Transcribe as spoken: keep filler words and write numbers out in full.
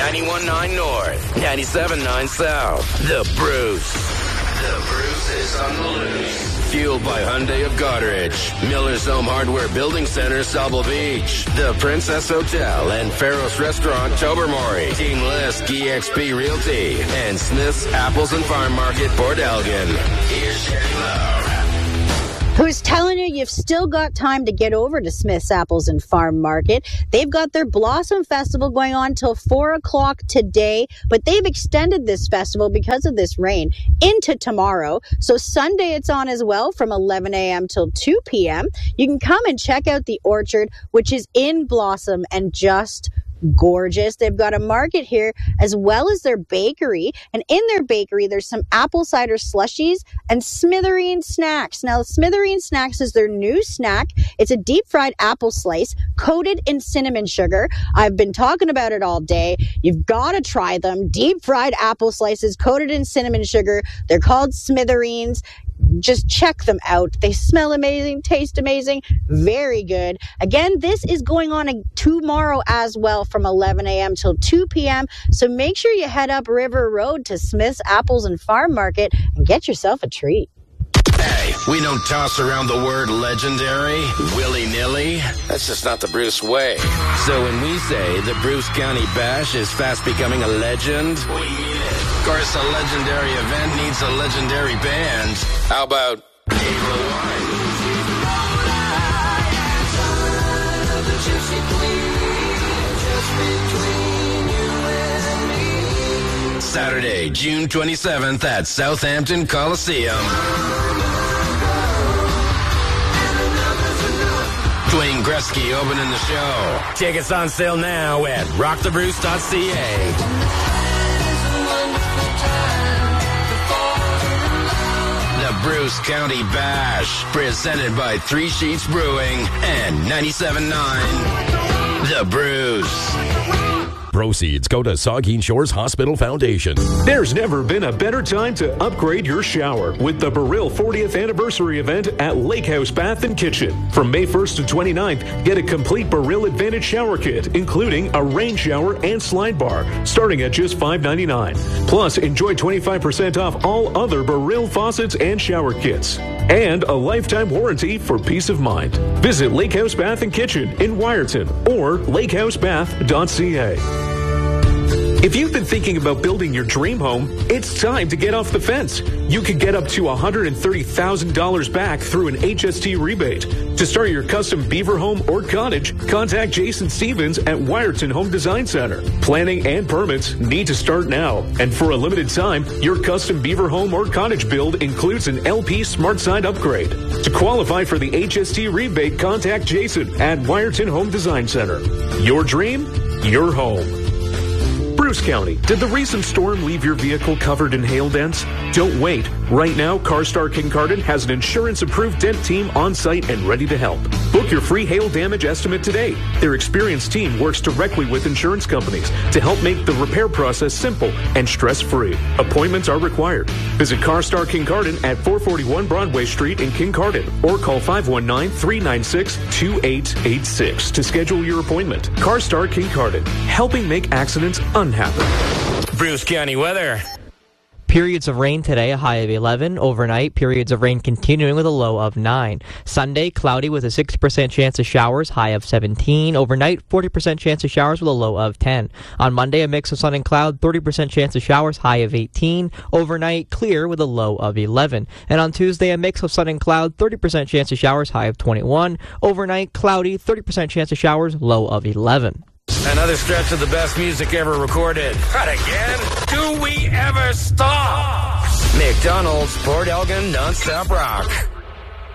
ninety-one point nine North, ninety-seven point nine South. The Bruce. The Bruce is on the loose. Fueled by Hyundai of Goderich, Miller's Home Hardware Building Center, Sauble Beach, The Princess Hotel and Faros Restaurant, Tobermory, Team List, E X P Realty, and Smith's Apples and Farm Market, Port Elgin. Here's Sherry Lowe. Who's telling you you've still got time to get over to Smith's Apples and Farm Market. They've got their Blossom Festival going on till four o'clock today, but they've extended this festival because of this rain into tomorrow. So Sunday it's on as well from eleven a.m. till two p.m. You can come and check out the orchard, which is in Blossom and just gorgeous. They've got a market here as well as their bakery, and in their bakery there's some apple cider slushies and Smithereen snacks. Now Smithereen snacks is their new snack. It's a deep fried apple slice coated in cinnamon sugar. I've been talking about it all day. You've got to try them. Deep fried apple slices coated in cinnamon sugar. They're called Smithereens. Just check them out. They smell amazing, taste amazing, very good. Again, this is going on tomorrow as well from eleven a.m. till two p.m. So make sure you head up River Road to Smith's Apples and Farm Market and get yourself a treat. Hey, we don't toss around the word legendary willy-nilly. That's just not the Bruce way. So when we say the Bruce County Bash is fast becoming a legend, we mean it. Of course, a legendary event needs a legendary band. How about April one? Saturday, June twenty-seventh at Southampton Coliseum. Dwayne Gretzky opening the show. Tickets on sale now at rock the bruce dot c a. The Bruce County Bash, presented by Three Sheets Brewing and ninety-seven point nine The Bruce. Proceeds go to Saugeen Shores Hospital Foundation. There's never been a better time to upgrade your shower with the Baril fortieth Anniversary event at Lake House Bath and Kitchen. From May first to twenty-ninth, get a complete Baril Advantage shower kit, including a rain shower and slide bar, starting at just five ninety-nine. Plus, enjoy twenty-five percent off all other Baril faucets and shower kits. And a lifetime warranty for peace of mind. Visit Lake House Bath and Kitchen in Wyerton or lake house bath dot c a. If you've been thinking about building your dream home, it's time to get off the fence. You could get up to one hundred thirty thousand dollars back through an H S T rebate. To start your custom beaver home or cottage, contact Jason Stevens at Wyerton Home Design Center. Planning and permits need to start now. And for a limited time, your custom beaver home or cottage build includes an L P Smart Side upgrade. To qualify for the H S T rebate, contact Jason at Wyerton Home Design Center. Your dream, your home. Bruce County, did the recent storm leave your vehicle covered in hail dents? Don't wait. Right now, CarStar Kincardine has an insurance-approved dent team on site and ready to help. Book your free hail damage estimate today. Their experienced team works directly with insurance companies to help make the repair process simple and stress-free. Appointments are required. Visit CarStar Kincardine at four forty-one Broadway Street in Kincardine or call five one nine, three nine six, two eight eight six to schedule your appointment. CarStar Kincardine, helping make accidents unhappen. Bruce County weather. Periods of rain today, a high of eleven. Overnight, periods of rain continuing with a low of nine. Sunday, cloudy with a sixty percent chance of showers, high of seventeen. Overnight, forty percent chance of showers with a low of ten. On Monday, a mix of sun and cloud, thirty percent chance of showers, high of eighteen. Overnight, clear with a low of eleven. And on Tuesday, a mix of sun and cloud, thirty percent chance of showers, high of twenty-one. Overnight, cloudy, thirty percent chance of showers, low of eleven. Another stretch of the best music ever recorded. Not again. Do we ever stop? McDonald's Port Elgin Non-Stop Rock.